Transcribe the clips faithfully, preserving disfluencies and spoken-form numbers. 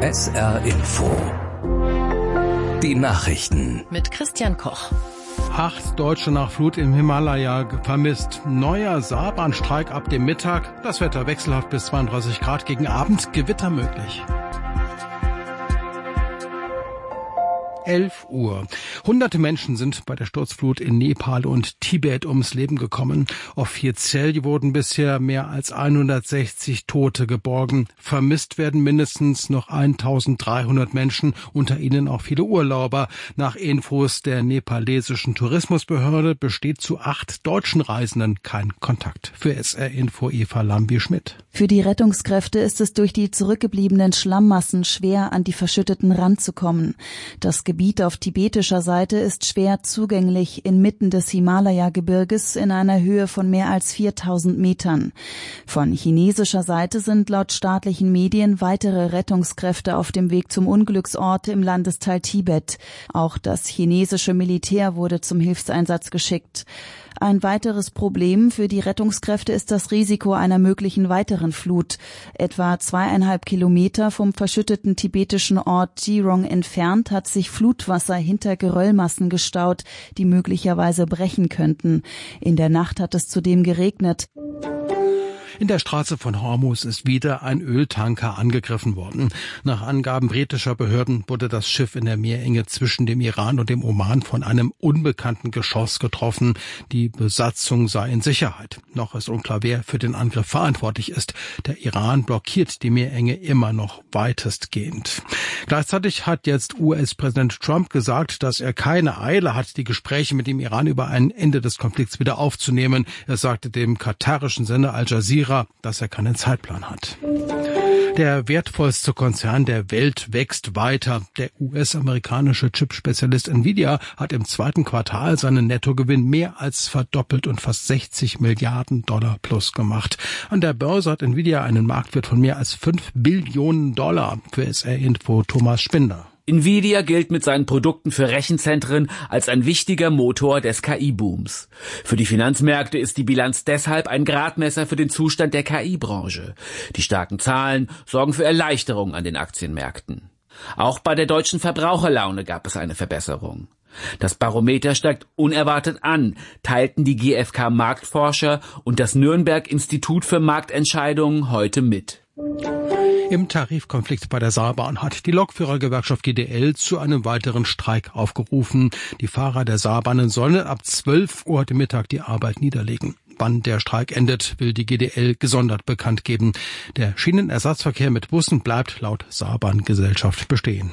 S R Info. Die Nachrichten. Mit Christian Koch. Acht Deutsche nach Flut im Himalaya vermisst. Neuer Saarbahnstreik ab dem Mittag. Das Wetter wechselhaft bis zweiunddreißig Grad. Gegen Abend Gewitter möglich. elf Uhr. Hunderte Menschen sind bei der Sturzflut in Nepal und Tibet ums Leben gekommen. Offiziell wurden bisher mehr als hundertsechzig Tote geborgen. Vermisst werden mindestens noch eintausenddreihundert Menschen, unter ihnen auch viele Urlauber. Nach Infos der nepalesischen Tourismusbehörde besteht zu acht deutschen Reisenden kein Kontakt. Für S R Info Eva Lambi-Schmidt. Für die Rettungskräfte ist es durch die zurückgebliebenen Schlammmassen schwer, an die verschütteten ranzukommen. Das Gebiet auf tibetischer Seite ist schwer zugänglich inmitten des Himalaya-Gebirges in einer Höhe von mehr als viertausend Metern. Von chinesischer Seite sind laut staatlichen Medien weitere Rettungskräfte auf dem Weg zum Unglücksort im Landesteil Tibet. Auch das chinesische Militär wurde zum Hilfseinsatz geschickt. Ein weiteres Problem für die Rettungskräfte ist das Risiko einer möglichen weiteren Flut. Etwa zweieinhalb Kilometer vom verschütteten tibetischen Ort Jirong entfernt hat sich Flutwasser hinter Geröllmassen gestaut, die möglicherweise brechen könnten. In der Nacht hat es zudem geregnet. In der Straße von Hormuz ist wieder ein Öltanker angegriffen worden. Nach Angaben britischer Behörden wurde das Schiff in der Meerenge zwischen dem Iran und dem Oman von einem unbekannten Geschoss getroffen. Die Besatzung sei in Sicherheit. Noch ist unklar, wer für den Angriff verantwortlich ist. Der Iran blockiert die Meerenge immer noch weitestgehend. Gleichzeitig hat jetzt U S-Präsident Trump gesagt, dass er keine Eile hat, die Gespräche mit dem Iran über ein Ende des Konflikts wieder aufzunehmen. Er sagte dem katarischen Sender Al Jazeera, dass er keinen Zeitplan hat. Der wertvollste Konzern der Welt wächst weiter. Der U S-amerikanische Chipspezialist Nvidia hat im zweiten Quartal seinen Nettogewinn mehr als verdoppelt und fast sechzig Milliarden Dollar plus gemacht. An der Börse hat Nvidia einen Marktwert von mehr als fünf Billionen Dollar. Für S R Info Thomas Spinder. Nvidia gilt mit seinen Produkten für Rechenzentren als ein wichtiger Motor des K I-Booms. Für die Finanzmärkte ist die Bilanz deshalb ein Gradmesser für den Zustand der K I-Branche. Die starken Zahlen sorgen für Erleichterung an den Aktienmärkten. Auch bei der deutschen Verbraucherlaune gab es eine Verbesserung. Das Barometer steigt unerwartet an, teilten die G f K-Marktforscher und das Nürnberg-Institut für Marktentscheidungen heute mit. Im Tarifkonflikt bei der Saarbahn hat die Lokführergewerkschaft G D L zu einem weiteren Streik aufgerufen. Die Fahrer der Saarbahnen sollen ab zwölf Uhr heute Mittag die Arbeit niederlegen. Wann der Streik endet, will die G D L gesondert bekannt geben. Der Schienenersatzverkehr mit Bussen bleibt laut Saarbahngesellschaft bestehen.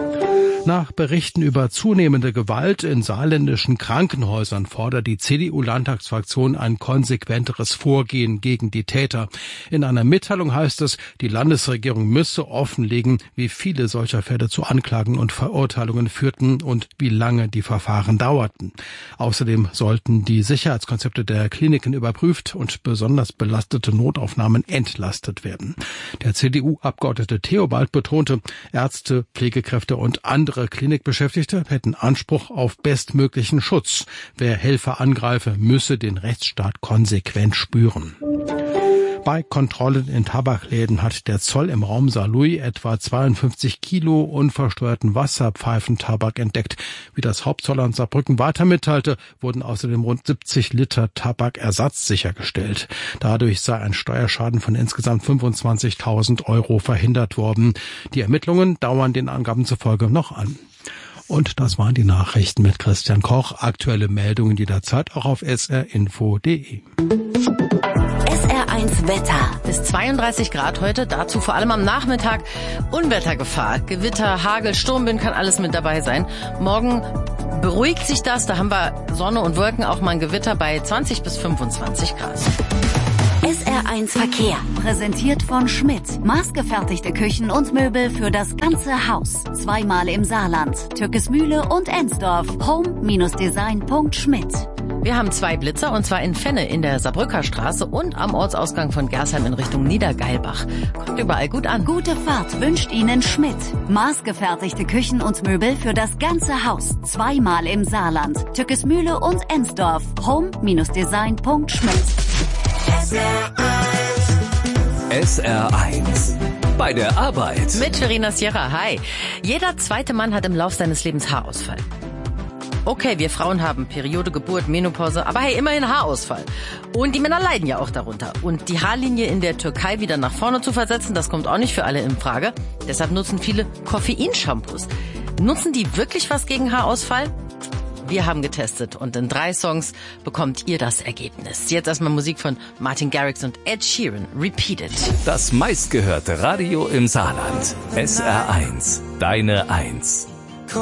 Nach Berichten über zunehmende Gewalt in saarländischen Krankenhäusern fordert die C D U-Landtagsfraktion ein konsequenteres Vorgehen gegen die Täter. In einer Mitteilung heißt es, die Landesregierung müsse offenlegen, wie viele solcher Fälle zu Anklagen und Verurteilungen führten und wie lange die Verfahren dauerten. Außerdem sollten die Sicherheitskonzepte der Kliniken überprüft und besonders belastete Notaufnahmen entlastet werden. Der C D U-Abgeordnete Theobald betonte, Ärzte, Pflegekräfte und andere Klinikbeschäftigte hätten Anspruch auf bestmöglichen Schutz. Wer Helfer angreife, müsse den Rechtsstaat konsequent spüren. Bei Kontrollen in Tabakläden hat der Zoll im Raum Saarlouis etwa zweiundfünfzig Kilo unversteuerten Wasserpfeifentabak entdeckt. Wie das Hauptzollamt Saarbrücken weiter mitteilte, wurden außerdem rund siebzig Liter Tabakersatz sichergestellt. Dadurch sei ein Steuerschaden von insgesamt fünfundzwanzigtausend Euro verhindert worden. Die Ermittlungen dauern den Angaben zufolge noch an. Und das waren die Nachrichten mit Christian Koch. Aktuelle Meldungen jederzeit auch auf s r info punkt d e. S R eins Wetter. Bis zweiunddreißig Grad heute, dazu vor allem am Nachmittag Unwettergefahr. Gewitter, Hagel, Sturmwind kann alles mit dabei sein. Morgen beruhigt sich das, da haben wir Sonne und Wolken, auch mal ein Gewitter bei zwanzig bis fünfundzwanzig Grad. S R eins Verkehr, präsentiert von Schmidt. Maßgefertigte Küchen und Möbel für das ganze Haus. Zweimal im Saarland, Türkesmühle und Ensdorf. home Design punkt schmidt. Wir haben zwei Blitzer, und zwar in Fenne in der Saarbrücker Straße und am Ortsausgang von Gersheim in Richtung Niedergeilbach. Kommt überall gut an. Gute Fahrt wünscht Ihnen Schmidt. Maßgefertigte Küchen und Möbel für das ganze Haus. Zweimal im Saarland, Türkesmühle und Ensdorf. home Design punkt schmidt. S R eins bei der Arbeit. Mit Verena Sierra, hi. Jeder zweite Mann hat im Lauf seines Lebens Haarausfall. Okay, wir Frauen haben Periode, Geburt, Menopause, aber hey, immerhin Haarausfall. Und die Männer leiden ja auch darunter. Und die Haarlinie in der Türkei wieder nach vorne zu versetzen, das kommt auch nicht für alle in Frage. Deshalb nutzen viele Koffeinshampoos. Nutzen die wirklich was gegen Haarausfall? Wir haben getestet und in drei Songs bekommt ihr das Ergebnis. Jetzt erstmal Musik von Martin Garrix und Ed Sheeran, Repeat It. Das meistgehörte Radio im Saarland. S R eins, deine Eins.